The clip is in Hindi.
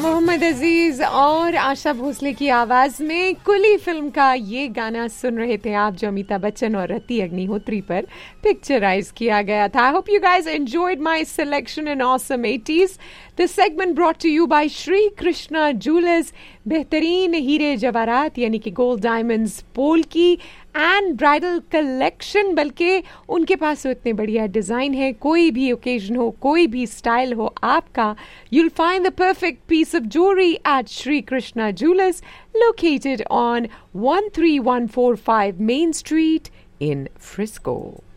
मोहम्मद अजीज और आशा भोसले की आवाज में कुली फिल्म का ये गाना सुन रहे थे आप, जो अमिताभ बच्चन और रति अग्निहोत्री पर पिक्चराइज किया गया था. I hope you guys enjoyed my selection in awesome 80s. This segment brought to you bye Shri Krishna jewellers. बेहतरीन हीरे जवाहरात यानी कि gold diamonds, polki and bridal collection. बल्कि उनके पास तो इतने बढ़िया डिजाइन है, कोई भी ओकेजन हो, कोई भी स्टाइल हो आपका, you'll find the perfect piece of jewelry at Sri Krishna Jewelers, located on 13145 Main Street in Frisco.